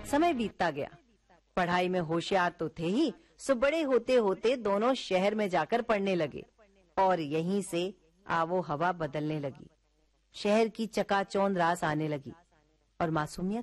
समय बीतता गया। पढ़ाई में होशियार तो थे ही, सो बड़े होते होते दोनों शहर में जाकर पढ़ने लगे और यहीं से आवो हवा बदलने लगी। शहर की चकाचौंध रास आने लगी और मासूमियत